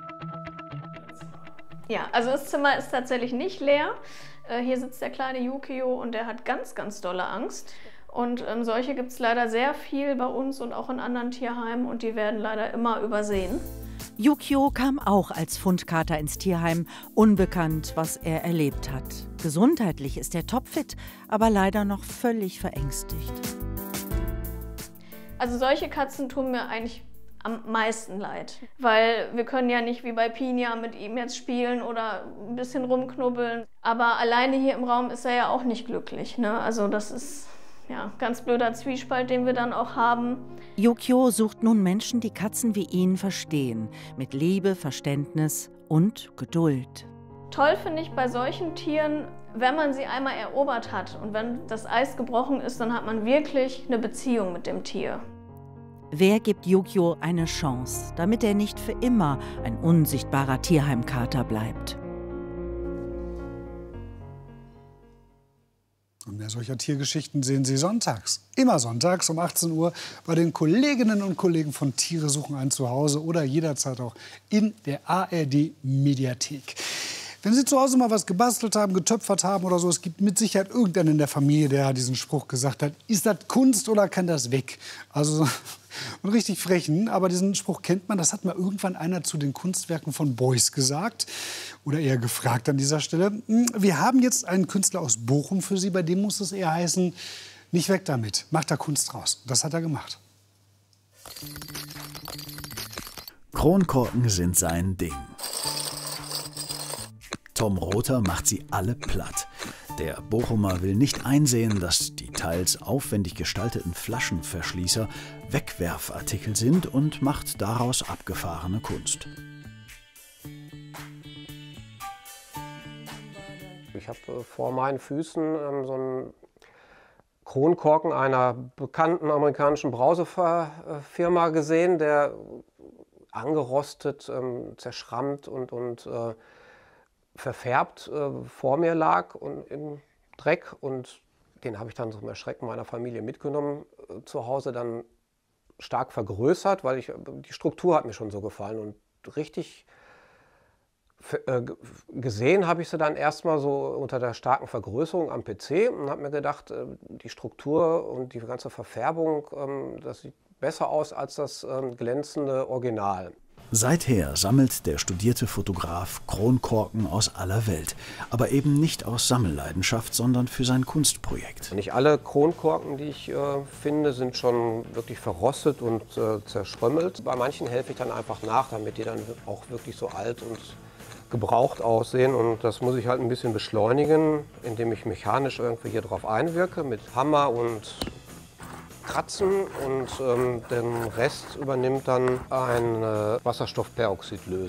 V: Ja, also das Zimmer ist tatsächlich nicht leer. Äh, hier sitzt der kleine Yukio und der hat ganz, ganz dolle Angst. Und ähm, solche gibt es leider sehr viel bei uns und auch in anderen Tierheimen und die werden leider immer übersehen.
A: Yukio kam auch als Fundkater ins Tierheim, unbekannt, was er erlebt hat. Gesundheitlich ist er topfit, aber leider noch völlig verängstigt.
V: Also solche Katzen tun mir eigentlich am meisten leid, weil wir können ja nicht wie bei Pinja mit ihm jetzt spielen oder ein bisschen rumknubbeln. Aber alleine hier im Raum ist er ja auch nicht glücklich, ne? Also das ist ja ganz blöder Zwiespalt, den wir dann auch haben.
A: Yukio sucht nun Menschen, die Katzen wie ihn verstehen, mit Liebe, Verständnis und Geduld.
V: Toll finde ich bei solchen Tieren, wenn man sie einmal erobert hat und wenn das Eis gebrochen ist, dann hat man wirklich eine Beziehung mit dem Tier.
A: Wer gibt Yukio eine Chance, damit er nicht für immer ein unsichtbarer Tierheimkater bleibt?
B: Und mehr solcher Tiergeschichten sehen Sie sonntags, immer sonntags um achtzehn Uhr bei den Kolleginnen und Kollegen von Tiere suchen ein Zuhause oder jederzeit auch in der A R D-Mediathek. Wenn Sie zu Hause mal was gebastelt haben, getöpfert haben oder so, es gibt mit Sicherheit irgendeinen in der Familie, der diesen Spruch gesagt hat, ist das Kunst oder kann das weg? Also einen richtig frechen, aber diesen Spruch kennt man, das hat mal irgendwann einer zu den Kunstwerken von Beuys gesagt oder eher gefragt an dieser Stelle. Wir haben jetzt einen Künstler aus Bochum für Sie, bei dem muss es eher heißen, nicht weg damit, macht da Kunst raus. Das hat er gemacht.
W: Kronkorken sind sein Ding. Tom Rother macht sie alle platt. Der Bochumer will nicht einsehen, dass die teils aufwendig gestalteten Flaschenverschließer Wegwerfartikel sind und macht daraus abgefahrene Kunst.
X: Ich habe vor meinen Füßen ähm, so einen Kronkorken einer bekannten amerikanischen Brausefirma gesehen, der angerostet, ähm, zerschrammt und, und äh, verfärbt äh, vor mir lag und im Dreck, und den habe ich dann zum Erschrecken meiner Familie mitgenommen, äh, zu Hause dann stark vergrößert, weil ich, die Struktur hat mir schon so gefallen, und richtig äh, gesehen habe ich sie dann erstmal so unter der starken Vergrößerung am P C und habe mir gedacht, äh, die Struktur und die ganze Verfärbung, äh, das sieht besser aus als das äh, glänzende Original.
W: Seither sammelt der studierte Fotograf Kronkorken aus aller Welt. Aber eben nicht aus Sammelleidenschaft, sondern für sein Kunstprojekt.
X: Nicht alle Kronkorken, die ich äh, finde, sind schon wirklich verrostet und äh, zerschrömmelt. Bei manchen helfe ich dann einfach nach, damit die dann auch wirklich so alt und gebraucht aussehen. Und das muss ich halt ein bisschen beschleunigen, indem ich mechanisch irgendwie hier drauf einwirke mit Hammer und Kratzen, und ähm, den Rest übernimmt dann eine Wasserstoffperoxidlösung.